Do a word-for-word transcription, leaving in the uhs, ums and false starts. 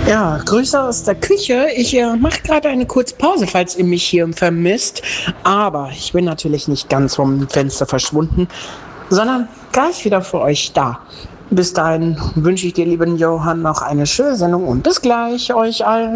Ja, Grüße aus der Küche. Ich äh, mache gerade eine kurze Pause, falls ihr mich hier vermisst. Aber ich bin natürlich nicht ganz vom Fenster verschwunden, sondern gleich wieder für euch da. Bis dahin wünsche ich dir, lieben Johann, noch eine schöne Sendung und bis gleich euch allen.